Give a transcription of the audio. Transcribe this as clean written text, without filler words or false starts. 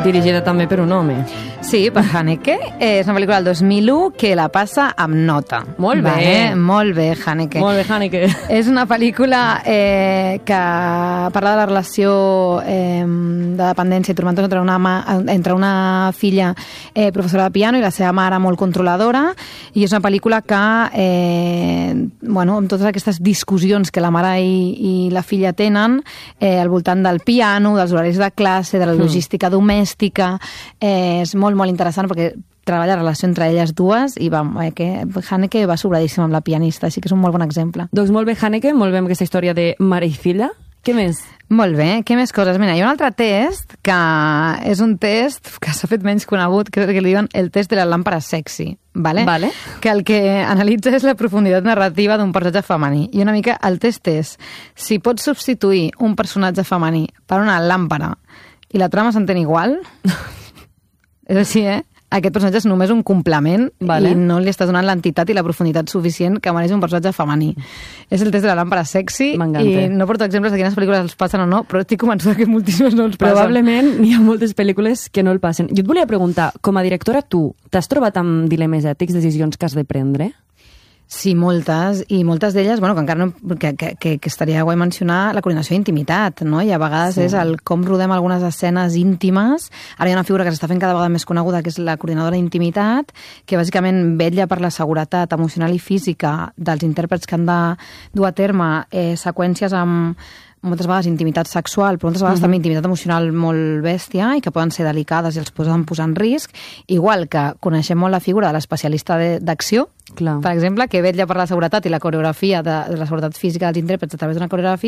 dirigida també per un home. Sí, per Haneke. És una pel·lícula del 2001 que la passa amb nota. Molt bé. Molt bé, Haneke. Molt bé, Haneke. És una pel·lícula que parla de la relació de dependència i turmentos entre una filla professora de piano i la seva mare molt controladora, i és una pel·lícula que amb totes aquestes discussions que la mare i la filla tenen al voltant del piano, dels horaris de classe, de la logística domèstica, és molt, molt interessant perquè treballa la relació entre elles dues i Haneke va sobradíssim amb la pianista, així que és un molt bon exemple. Doncs molt bé, Haneke, molt bé amb aquesta història de mare i filla. Què més? Molt bé, què més coses? Mira, hi ha un altre test que és un test que s'ha fet menys conegut, que li diuen el test de la làmpara sexy, vale? Que el que analitza és la profunditat narrativa d'un personatge femení. I una mica el test és si pots substituir un personatge femení per una làmpara i la trama s'entén igual, és així, aquest personatge és només un complement i no li estàs donant l'entitat i la profunditat suficient que mereix un personatge femení. És el test de la làmpara sexy i no porto exemples de quines pel·lícules els passen o no, però estic convençuda que moltíssimes no els passen. Probablement hi ha moltes pel·lícules que no el passen. Jo et volia preguntar, com a directora, tu t'has trobat amb dilemes ètics, decisions que has de prendre? Sí, moltes, i moltes d'elles, que encara no, que estaria guai mencionar la coordinació d'intimitat, no? I a vegades és el com rodem algunes escenes íntimes. Ara hi ha una figura que s'està fent cada vegada més coneguda, que és la coordinadora d'intimitat, que bàsicament vetlla per la seguretat emocional i física dels intèrprets que han de dur a terme seqüències amb moltes vegades intimitat sexual, però moltes vegades també intimitat emocional molt bèstia i que poden ser delicades i els poden posar en risc, igual que coneixem molt la figura de l'especialista d'acció, per exemple, que vetlla per la seguretat i la coreografia de la seguretat física dels intèrprets a través d'una coreografia,